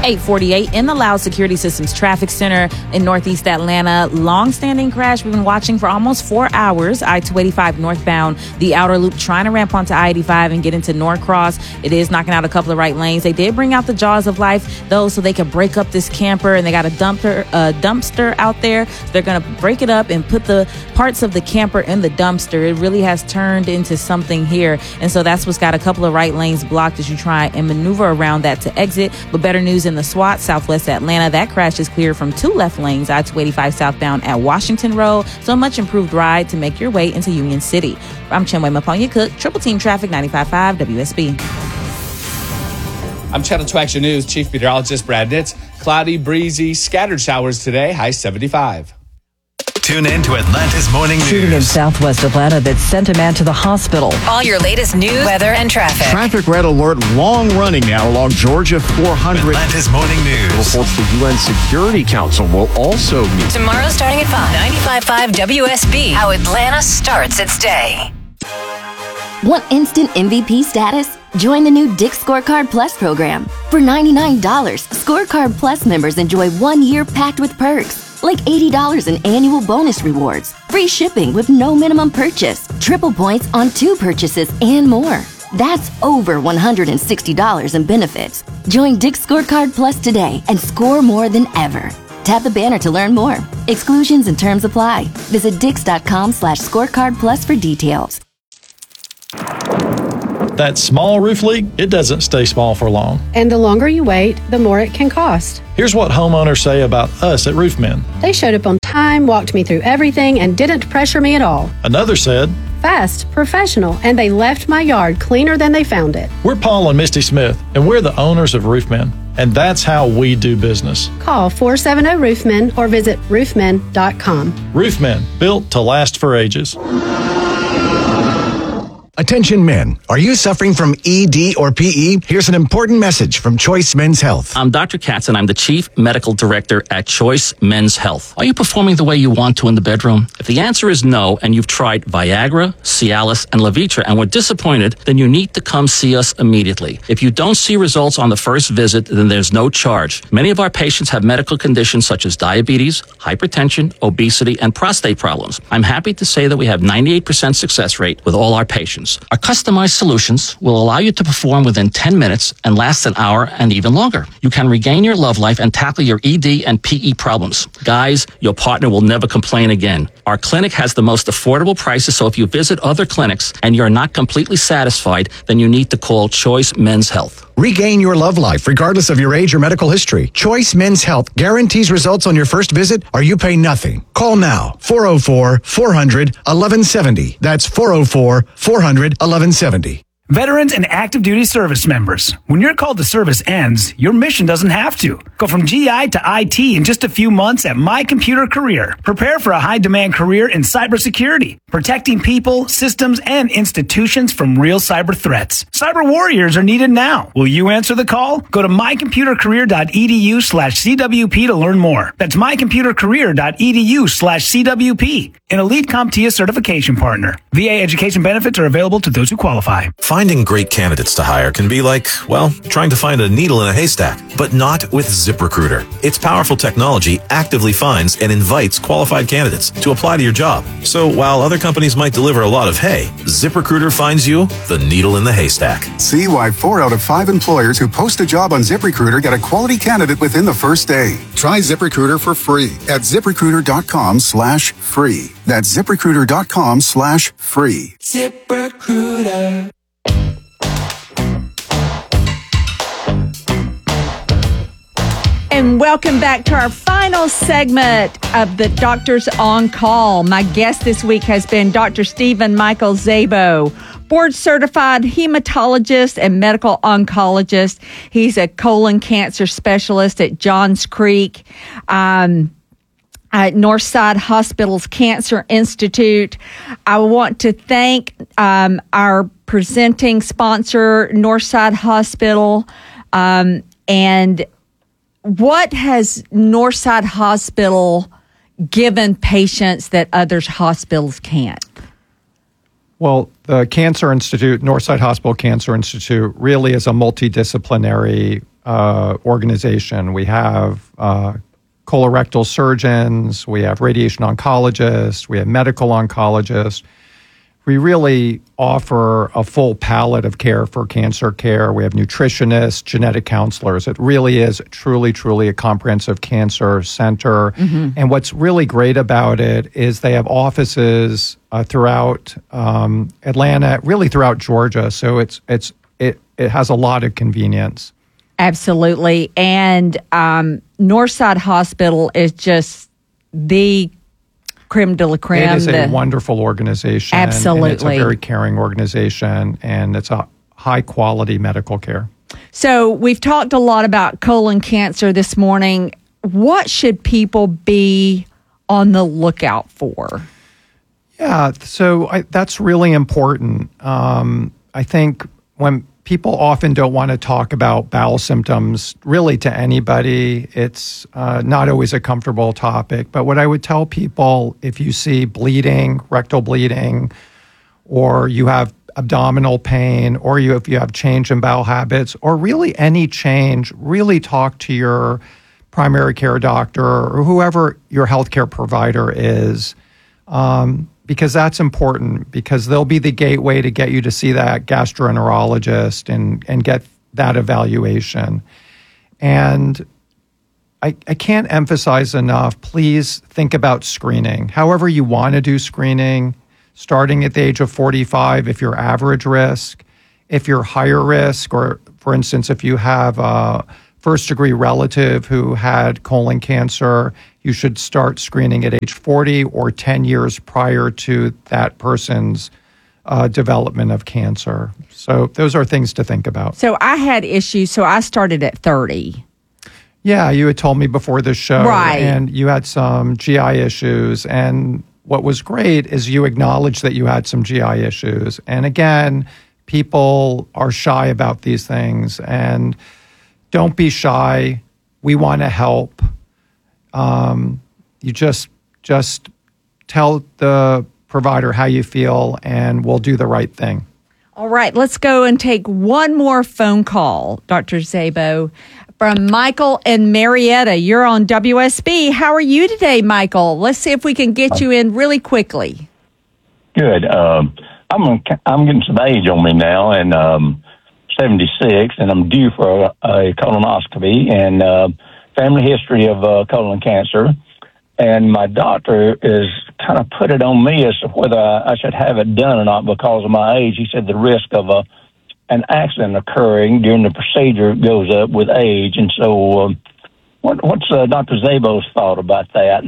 848 in the Loud Security Systems Traffic Center in Northeast Atlanta. Long-standing crash we've been watching for almost 4 hours. I-285 northbound, the outer loop, trying to ramp onto I-85 and get into Norcross. It is knocking out a couple of right lanes. They did bring out the jaws of life, though, so they could break up this camper, and they got a dumpster out there. So they're going to break it up and put the parts of the camper in the dumpster. It really has turned into something here, and so that's what's got a couple of right lanes blocked as you try and maneuver around that to exit. But better news in the SWAT, Southwest Atlanta. That crash is cleared from 2 left lanes, I-285 southbound at Washington Road. So a much improved ride to make your way into Union City. I'm Chinwe Maponya-Cook, Triple Team Traffic, 95.5 WSB. I'm Channel 2 Action News Chief Meteorologist Brad Nitz. Cloudy, breezy, scattered showers today, high 75. Tune in to Atlanta's Morning News. Shooting in Southwest Atlanta that sent a man to the hospital. All your latest news, weather, and traffic. Traffic red alert, long running now along Georgia 400. Atlanta's Morning News. Reports the UN Security Council will also meet. Tomorrow starting at 5. 95.5 WSB. How Atlanta starts its day. Want instant MVP status? Join the new Dick's Scorecard Plus program. For $99, Scorecard Plus members enjoy 1 year packed with perks, like $80 in annual bonus rewards, free shipping with no minimum purchase, triple points on 2 purchases, and more. That's over $160 in benefits. Join Dick's Scorecard Plus today and score more than ever. Tap the banner to learn more. Exclusions and terms apply. Visit dix.com/scorecardplus for details. That small roof leak, it doesn't stay small for long. And the longer you wait, the more it can cost. Here's what homeowners say about us at Roofmen. They showed up on time, walked me through everything, and didn't pressure me at all. Another said, fast, professional, and they left my yard cleaner than they found it. We're Paul and Misty Smith, and we're the owners of Roofmen, and that's how we do business. Call 470-ROOFMEN or visit roofmen.com. Roofmen, built to last for ages. Attention men, are you suffering from ED or PE? Here's an important message from Choice Men's Health. I'm Dr. Katz, and I'm the Chief Medical Director at Choice Men's Health. Are you performing the way you want to in the bedroom? If the answer is no, and you've tried Viagra, Cialis, and Levitra and were disappointed, then you need to come see us immediately. If you don't see results on the first visit, then there's no charge. Many of our patients have medical conditions such as diabetes, hypertension, obesity, and prostate problems. I'm happy to say that we have 98% success rate with all our patients. Our customized solutions will allow you to perform within 10 minutes and last an hour and even longer. You can regain your love life and tackle your ED and PE problems. Guys, your partner will never complain again. Our clinic has the most affordable prices, so if you visit other clinics and you're not completely satisfied, then you need to call Choice Men's Health. Regain your love life regardless of your age or medical history. Choice Men's Health guarantees results on your first visit or you pay nothing. Call now. 404-400-1170. That's 404-400-1170. Veterans and active duty service members, when your call to service ends, your mission doesn't have to. Go from GI to IT in just a few months at My Computer Career. Prepare for a high-demand career in cybersecurity, protecting people, systems, and institutions from real cyber threats. Cyber warriors are needed now. Will you answer the call? Go to mycomputercareer.edu/CWP to learn more. That's mycomputercareer.edu/CWP. An Elite CompTIA certification partner. VA education benefits are available to those who qualify. Finding great candidates to hire can be like, well, trying to find a needle in a haystack, but not with ZipRecruiter. Its powerful technology actively finds and invites qualified candidates to apply to your job. So while other companies might deliver a lot of hay, ZipRecruiter finds you the needle in the haystack. See why 4 out of 5 employers who post a job on ZipRecruiter get a quality candidate within the first day. Try ZipRecruiter for free at ZipRecruiter.com/free. That's ZipRecruiter.com/free. ZipRecruiter. And welcome back to our final segment of the Doctors on Call. My guest this week has been Dr. Stephen Michael Szabo, board-certified hematologist and medical oncologist. He's a colon cancer specialist at Johns Creek, at Northside Hospital's Cancer Institute. I want to thank our presenting sponsor, Northside Hospital, and what has Northside Hospital given patients that other hospitals can't? Well, the Cancer Institute, Northside Hospital Cancer Institute, really is a multidisciplinary organization. We have colorectal surgeons, we have radiation oncologists, we have medical oncologists. We really offer a full palette of care for cancer care. We have nutritionists, genetic counselors. It really is truly, truly a comprehensive cancer center. Mm-hmm. And what's really great about it is they have offices throughout Atlanta, really throughout Georgia. So it has a lot of convenience. Absolutely. And Northside Hospital is just the creme de la creme. It is a wonderful organization. Absolutely. And it's a very caring organization, and it's a high-quality medical care. So we've talked a lot about colon cancer this morning. What should people be on the lookout for? Yeah, so that's really important. I think when people often don't want to talk about bowel symptoms really to anybody, it's not always a comfortable topic. But what I would tell people, if you see bleeding, rectal bleeding, or you have abdominal pain, or if you have change in bowel habits, or really any change, really talk to your primary care doctor or whoever your healthcare provider is. Because that's important, because they'll be the gateway to get you to see that gastroenterologist and get that evaluation. And I can't emphasize enough, please think about screening. However you want to do screening, starting at the age of 45 if you're average risk, if you're higher risk, or for instance, if you have a first-degree relative who had colon cancer, you should start screening at age 40 or 10 years prior to that person's development of cancer. So those are things to think about. So I had issues, so I started at 30. Yeah, you had told me before the show. Right. And you had some GI issues. And what was great is you acknowledged that you had some GI issues. And again, people are shy about these things. And don't be shy. We want to help. You just tell the provider how you feel, and we'll do the right thing. All right, let's go and take one more phone call, Dr. Szabo, from Michael and Marietta. You're on WSB. How are you today, Michael? Let's see if we can get you in really quickly. Good. I'm getting some age on me now, and 76, and I'm due for a colonoscopy and family history of colon cancer. And my doctor is kind of put it on me as to whether I should have it done or not because of my age. He said the risk of an accident occurring during the procedure goes up with age. And so what's Dr. Szabo's thought about that?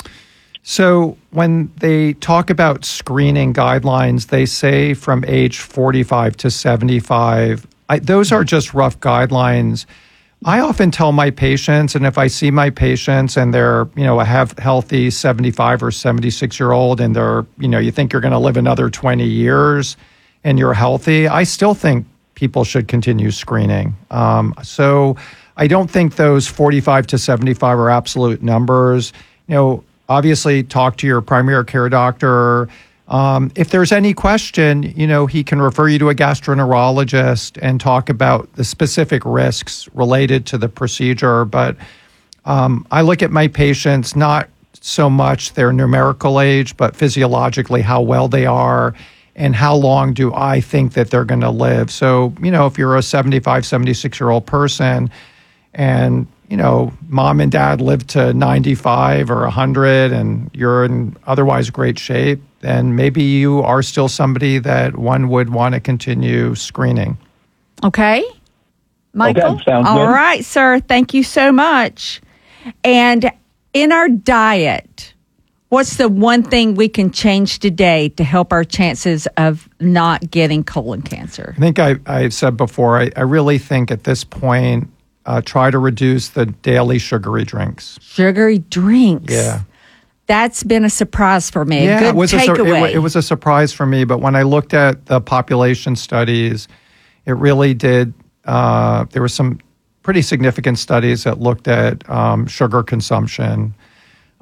So when they talk about screening guidelines, they say from age 45 to 75. Those are just rough guidelines. I often tell my patients, and if I see my patients and they're, a healthy 75 or 76-year-old and they're, you think you're going to live another 20 years and you're healthy, I still think people should continue screening. So I don't think those 45 to 75 are absolute numbers. Obviously talk to your primary care doctor. If there's any question, he can refer you to a gastroenterologist and talk about the specific risks related to the procedure. But I look at my patients, not so much their numerical age, but physiologically how well they are and how long do I think that they're going to live. So, if you're a 75, 76-year-old person and mom and dad live to 95 or 100 and you're in otherwise great shape, then maybe you are still somebody that one would want to continue screening. Okay. Michael? Okay, sounds good. All right, sir. Thank you so much. And in our diet, what's the one thing we can change today to help our chances of not getting colon cancer? I think I said before, I really think at this point, try to reduce the daily sugary drinks. Sugary drinks? Yeah. That's been a surprise for me. Yeah, a good takeaway. It was a surprise for me, but when I looked at the population studies, it really did. There were some pretty significant studies that looked at sugar consumption.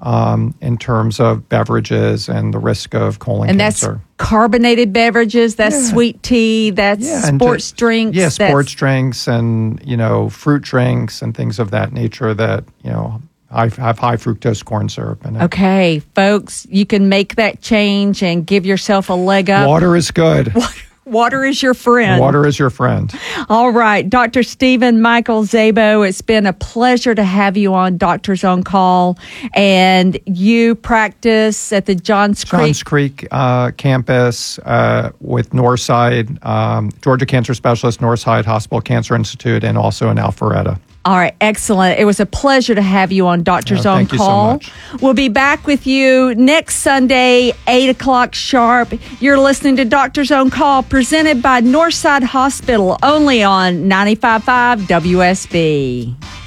in terms of beverages and the risk of colon and cancer. That's carbonated beverages, that's sweet tea, that's sports drinks. Yeah, sports drinks and, fruit drinks and things of that nature that, have high fructose corn syrup in it. Okay, folks, you can make that change and give yourself a leg up. Water is good. Water is your friend. Water is your friend. All right, Dr. Stephen Michael Szabo, it's been a pleasure to have you on Doctors on Call. And you practice at the Johns Creek campus with Northside, Georgia Cancer Specialist, Northside Hospital Cancer Institute, and also in Alpharetta. All right, excellent. It was a pleasure to have you on Doctors on Call. Thank you so much. We'll be back with you next Sunday, 8 o'clock sharp. You're listening to Doctors on Call, presented by Northside Hospital, only on 95.5 WSB.